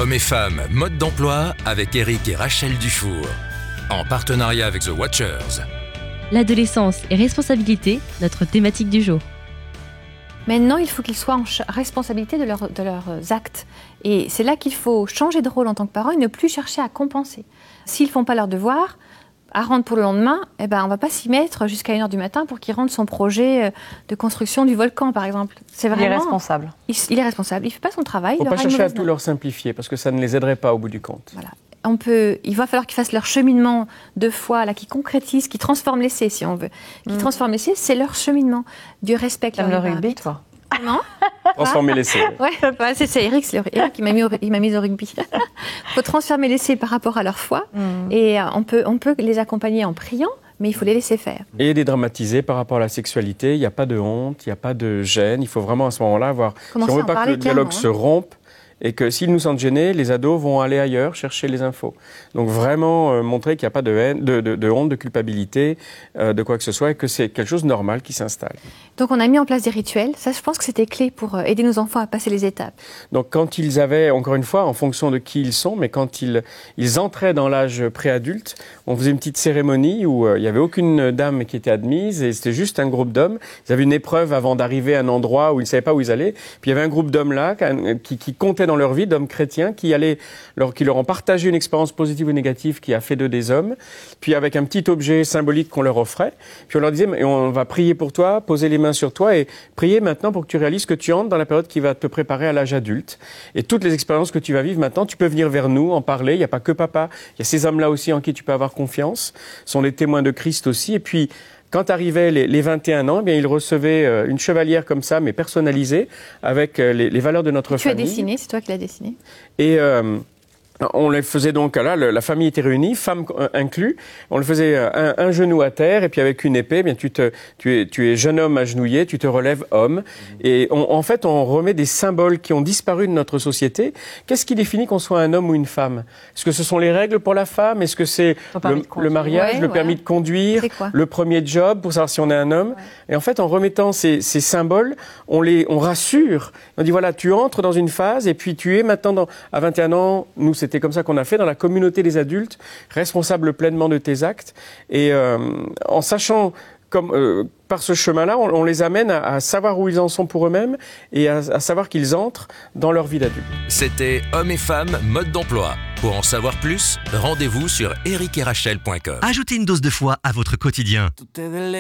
Hommes et femmes, mode d'emploi avec Eric et Rachel Dufour. En partenariat avec The Watchers. L'adolescence et responsabilité, notre thématique du jour. Maintenant, il faut qu'ils soient en responsabilité de leurs actes. Et c'est là qu'il faut changer de rôle en tant que parent et ne plus chercher à compenser. S'ils ne font pas leurs devoirs, à rendre pour le lendemain, on ne va pas s'y mettre jusqu'à 1h du matin pour qu'ils rendent son projet de construction du volcan, par exemple. C'est vraiment, il est responsable. Il est responsable. Il ne fait pas son travail. Il ne faut pas chercher à tout leur simplifier, parce que ça ne les aiderait pas au bout du compte. Voilà. Il va falloir qu'ils fassent leur cheminement de foi, là, qui concrétise, qui transforme l'essai, si on veut. Qui transforme l'essai, c'est leur cheminement. Dieu respecte leur rugby, toi. Non. Transformer l'essai. Ouais, c'est Eric, qui m'a mis au rugby. Il faut transformer l'essai par rapport à leur foi. Et on peut les accompagner en priant, mais il faut les laisser faire. Et dédramatiser par rapport à la sexualité. Il n'y a pas de honte, il n'y a pas de gêne. Il faut vraiment à ce moment-là avoir... Si on ne veut pas que le dialogue se rompe, et que s'ils nous sentent gênés, les ados vont aller ailleurs chercher les infos. Donc vraiment montrer qu'il n'y a pas de haine, de honte, de culpabilité, de quoi que ce soit, et que c'est quelque chose de normal qui s'installe. Donc on a mis en place des rituels. Ça, je pense que c'était clé pour aider nos enfants à passer les étapes. Donc quand ils avaient, encore une fois, en fonction de qui ils sont, mais quand ils entraient dans l'âge préadulte, on faisait une petite cérémonie où il n'y avait aucune dame qui était admise, et c'était juste un groupe d'hommes. Ils avaient une épreuve avant d'arriver à un endroit où ils ne savaient pas où ils allaient. Puis il y avait un groupe d'hommes là qui comptait dans leur vie, d'hommes chrétiens, qui leur ont partagé une expérience positive ou négative qui a fait d'eux des hommes, puis avec un petit objet symbolique qu'on leur offrait, puis on leur disait, on va prier pour toi, poser les mains sur toi et prier maintenant pour que tu réalises que tu entres dans la période qui va te préparer à l'âge adulte. Et toutes les expériences que tu vas vivre maintenant, tu peux venir vers nous, en parler, il n'y a pas que papa, il y a ces hommes-là aussi en qui tu peux avoir confiance, ce sont les témoins de Christ aussi, et puis quand arrivaient les 21 ans, eh bien, ils recevaient une chevalière comme ça, mais personnalisée, avec les valeurs de notre famille. Tu as dessiné, c'est toi qui l'as dessiné. Et on les faisait donc, là, la famille était réunie, femmes inclus. On le faisait un genou à terre, et puis avec une épée, eh bien, tu es jeune homme agenouillé, tu te relèves homme. Et en fait, on remet des symboles qui ont disparu de notre société. Qu'est-ce qui définit qu'on soit un homme ou une femme? Est-ce que ce sont les règles pour la femme? Est-ce que c'est le mariage, le permis de conduire, le premier job pour savoir si on est un homme? Et en fait, en remettant ces symboles, on rassure. On dit voilà, tu entres dans une phase, et puis tu es maintenant à 21 ans, nous c'était comme ça qu'on a fait dans la communauté des adultes, responsable pleinement de tes actes. Et en sachant, par ce chemin-là, on les amène à savoir où ils en sont pour eux-mêmes et à savoir qu'ils entrent dans leur vie d'adulte. C'était Hommes et femmes, mode d'emploi. Pour en savoir plus, rendez-vous sur ericetRachel.com. Ajoutez une dose de foi à votre quotidien.